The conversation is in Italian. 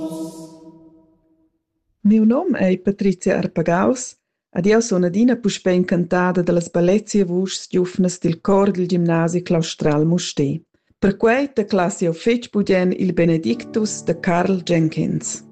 Miu nom ei Patricia Arpagaus ed jeu sun adina puspei incantada dallas bellezia vuschs giuvnas dil cor dil gimnasi claustral Mustér. Per quei teclassi jeu fetg bugen il Benedictus de Karl Jenkins.